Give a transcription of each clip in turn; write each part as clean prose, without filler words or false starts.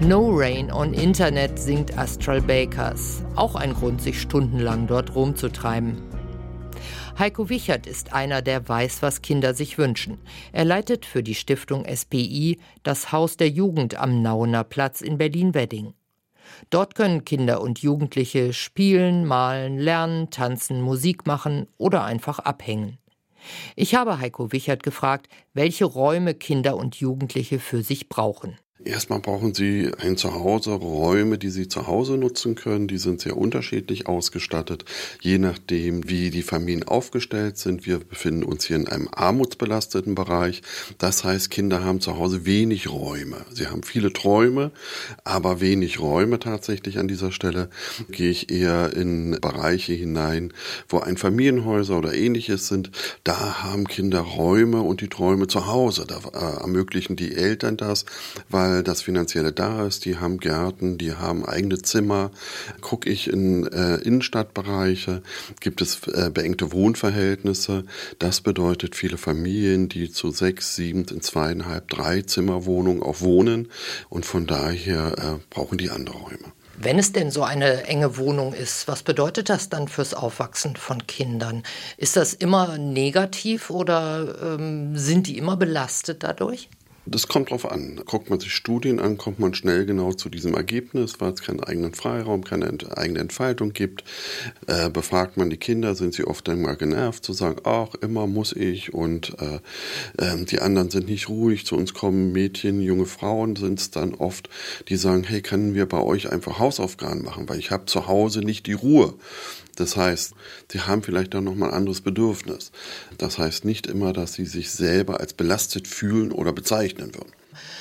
No Rain on Internet singt Astral Bakers. Auch ein Grund, sich stundenlang dort rumzutreiben. Heiko Wichert ist einer, der weiß, was Kinder sich wünschen. Er leitet für die Stiftung SPI das Haus der Jugend am Nauener Platz in Berlin-Wedding. Dort können Kinder und Jugendliche spielen, malen, lernen, tanzen, Musik machen oder einfach abhängen. Ich habe Heiko Wichert gefragt, welche Räume Kinder und Jugendliche für sich brauchen. Erstmal brauchen sie ein Zuhause, Räume, die sie zu Hause nutzen können. Die sind sehr unterschiedlich ausgestattet, je nachdem, wie die Familien aufgestellt sind. Wir befinden uns hier in einem armutsbelasteten Bereich. Das heißt, Kinder haben zu Hause wenig Räume. Sie haben viele Träume, aber wenig Räume tatsächlich an dieser Stelle. Gehe ich eher in Bereiche hinein, wo Einfamilienhäuser oder Ähnliches sind. Da haben Kinder Räume und die Träume zu Hause. Da ermöglichen die Eltern das, weil das Finanzielle da ist, die haben Gärten, die haben eigene Zimmer. Gucke ich in Innenstadtbereiche, gibt es beengte Wohnverhältnisse. Das bedeutet viele Familien, die zu 6, 7, in 2,5, 3 Zimmerwohnungen auch wohnen und von daher brauchen die andere Räume. Wenn es denn so eine enge Wohnung ist, was bedeutet das dann fürs Aufwachsen von Kindern? Ist das immer negativ oder sind die immer belastet dadurch? Das kommt drauf an. Guckt man sich Studien an, kommt man schnell genau zu diesem Ergebnis, weil es keinen eigenen Freiraum, keine eigene Entfaltung gibt. Befragt man die Kinder, sind sie oft einmal genervt zu sagen, ach, immer muss ich und die anderen sind nicht ruhig. Zu uns kommen Mädchen, junge Frauen sind es dann oft, die sagen, hey, können wir bei euch einfach Hausaufgaben machen, weil ich habe zu Hause nicht die Ruhe. Das heißt, sie haben vielleicht dann nochmal ein anderes Bedürfnis. Das heißt nicht immer, dass sie sich selber als belastet fühlen oder bezeichnen würden.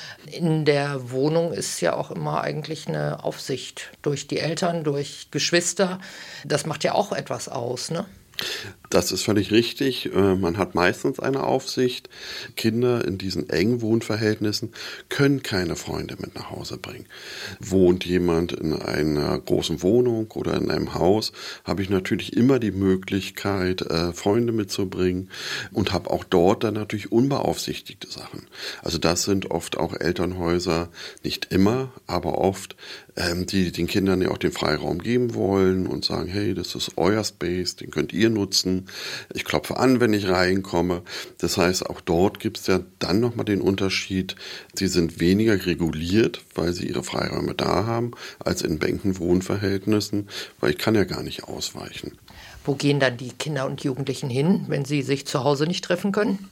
In der Wohnung ist ja auch immer eigentlich eine Aufsicht durch die Eltern, durch Geschwister. Das macht ja auch etwas aus, ne? Das ist völlig richtig. Man hat meistens eine Aufsicht. Kinder in diesen engen Wohnverhältnissen können keine Freunde mit nach Hause bringen. Wohnt jemand in einer großen Wohnung oder in einem Haus, habe ich natürlich immer die Möglichkeit, Freunde mitzubringen und habe auch dort dann natürlich unbeaufsichtigte Sachen. Also das sind oft auch Elternhäuser, nicht immer, aber oft, die den Kindern ja auch den Freiraum geben wollen und sagen, hey, das ist euer Space, den könnt ihr nutzen. Ich klopfe an, wenn ich reinkomme. Das heißt, auch dort gibt es ja dann nochmal den Unterschied. Sie sind weniger reguliert, weil sie ihre Freiräume da haben, als in engen Wohnverhältnissen, weil ich kann ja gar nicht ausweichen. Wo gehen dann die Kinder und Jugendlichen hin, wenn sie sich zu Hause nicht treffen können?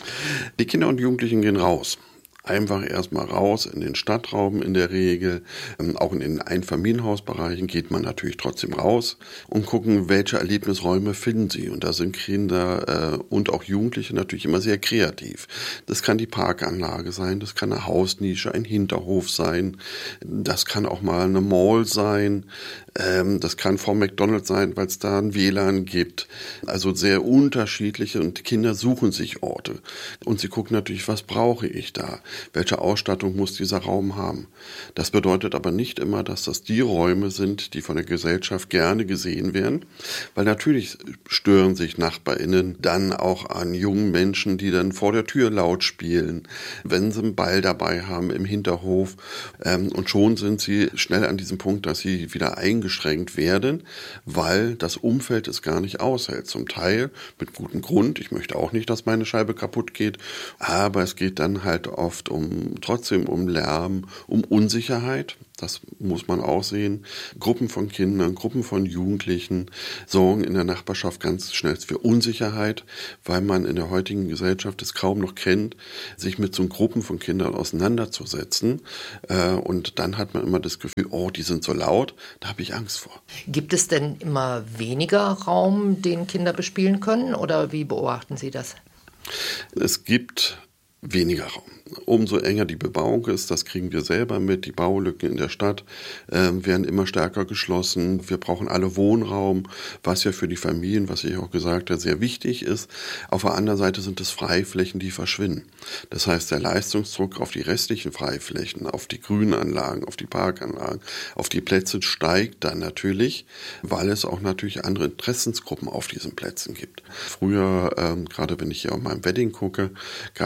Die Kinder und Jugendlichen gehen raus. Einfach erstmal raus in den Stadtraum in der Regel. Auch in den Einfamilienhausbereichen geht man natürlich trotzdem raus und gucken, welche Erlebnisräume finden sie. Und da sind Kinder und auch Jugendliche natürlich immer sehr kreativ. Das kann die Parkanlage sein, das kann eine Hausnische, ein Hinterhof sein, das kann auch mal eine Mall sein, das kann vor McDonald's sein, weil es da ein WLAN gibt. Also sehr unterschiedliche und die Kinder suchen sich Orte. Und sie gucken natürlich, was brauche ich da? Welche Ausstattung muss dieser Raum haben? Das bedeutet aber nicht immer, dass das die Räume sind, die von der Gesellschaft gerne gesehen werden, weil natürlich stören sich NachbarInnen dann auch an jungen Menschen, die dann vor der Tür laut spielen, wenn sie einen Ball dabei haben im Hinterhof und schon sind sie schnell an diesem Punkt, dass sie wieder eingeschränkt werden, weil das Umfeld es gar nicht aushält. Zum Teil mit gutem Grund, ich möchte auch nicht, dass meine Scheibe kaputt geht, aber es geht dann halt oft trotzdem um Lärm, um Unsicherheit. Das muss man auch sehen. Gruppen von Kindern, Gruppen von Jugendlichen sorgen in der Nachbarschaft ganz schnell für Unsicherheit, weil man in der heutigen Gesellschaft es kaum noch kennt, sich mit so Gruppen von Kindern auseinanderzusetzen. Und dann hat man immer das Gefühl, oh, die sind so laut, da habe ich Angst vor. Gibt es denn immer weniger Raum, den Kinder bespielen können, oder wie beobachten Sie das? Es gibt weniger Raum. Umso enger die Bebauung ist, das kriegen wir selber mit, die Baulücken in der Stadt werden immer stärker geschlossen. Wir brauchen alle Wohnraum, was ja für die Familien, was ich auch gesagt habe, sehr wichtig ist. Auf der anderen Seite sind es Freiflächen, die verschwinden. Das heißt, der Leistungsdruck auf die restlichen Freiflächen, auf die Grünanlagen, auf die Parkanlagen, auf die Plätze steigt dann natürlich, weil es auch natürlich andere Interessensgruppen auf diesen Plätzen gibt. Früher, gerade wenn ich hier auf meinem Wedding gucke, gab es viele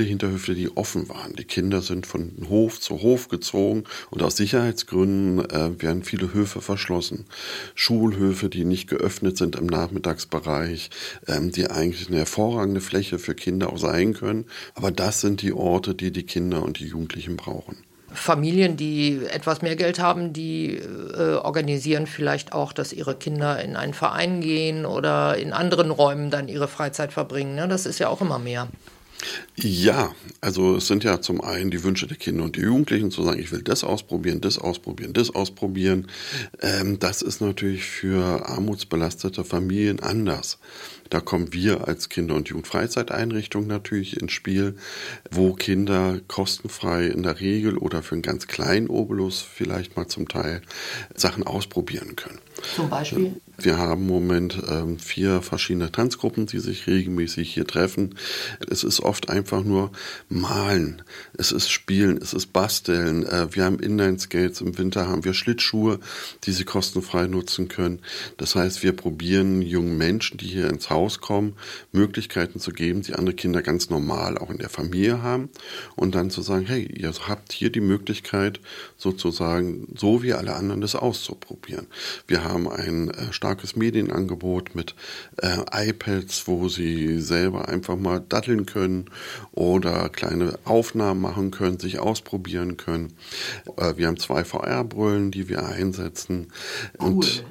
viele Hinterhöfe, die offen waren. Die Kinder sind von Hof zu Hof gezogen und aus Sicherheitsgründen werden viele Höfe verschlossen. Schulhöfe, die nicht geöffnet sind im Nachmittagsbereich, die eigentlich eine hervorragende Fläche für Kinder auch sein können. Aber das sind die Orte, die die Kinder und die Jugendlichen brauchen. Familien, die etwas mehr Geld haben, die organisieren vielleicht auch, dass ihre Kinder in einen Verein gehen oder in anderen Räumen dann ihre Freizeit verbringen. Ne? Das ist ja auch immer mehr. Ja, also es sind ja zum einen die Wünsche der Kinder und der Jugendlichen, zu sagen, ich will das ausprobieren, das ausprobieren, das ausprobieren. Das ist natürlich für armutsbelastete Familien anders. Da kommen wir als Kinder- und Jugendfreizeiteinrichtung natürlich ins Spiel, wo Kinder kostenfrei in der Regel oder für einen ganz kleinen Obolus vielleicht mal zum Teil Sachen ausprobieren können. Zum Beispiel? Wir haben im Moment 4 verschiedene Tanzgruppen, die sich regelmäßig hier treffen. Es ist oft einfach nur Malen, es ist Spielen, es ist Basteln. Wir haben Inline-Skates, im Winter haben wir Schlittschuhe, die sie kostenfrei nutzen können. Das heißt, wir probieren jungen Menschen, die hier ins Haus kommen, Möglichkeiten zu geben, die andere Kinder ganz normal auch in der Familie haben. Und dann zu sagen, hey, ihr habt hier die Möglichkeit, sozusagen, so wie alle anderen, das auszuprobieren. Wir haben ein starkes Medienangebot mit iPads, wo sie selber einfach mal datteln können oder kleine Aufnahmen machen können, sich ausprobieren können. Wir haben 2 VR-Brillen, die wir einsetzen. Cool. Und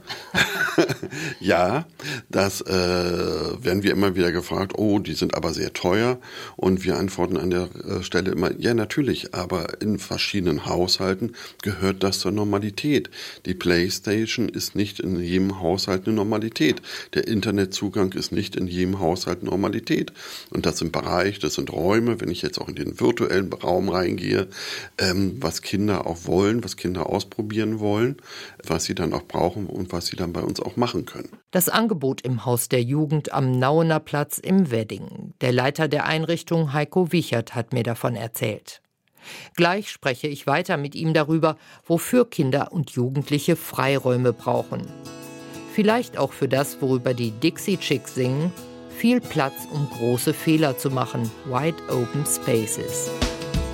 ja, das werden wir immer wieder gefragt, oh, die sind aber sehr teuer. Und wir antworten an der Stelle immer, ja natürlich, aber in verschiedenen Haushalten gehört das zur Normalität. Die PlayStation ist nicht in jedem Haushalt eine Normalität. Der Internetzugang ist nicht in jedem Haushalt Normalität. Und das sind Bereiche, das sind Räume, wenn ich jetzt auch in den virtuellen Raum reingehe, was Kinder auch wollen, was Kinder ausprobieren wollen, was sie dann auch brauchen und was sie dann bei uns auch machen können. Das Angebot im Haus der Jugend am Nauener Platz im Wedding. Der Leiter der Einrichtung, Heiko Wichert, hat mir davon erzählt. Gleich spreche ich weiter mit ihm darüber, wofür Kinder und Jugendliche Freiräume brauchen. Vielleicht auch für das, worüber die Dixie Chicks singen, viel Platz, um große Fehler zu machen, Wide Open Spaces.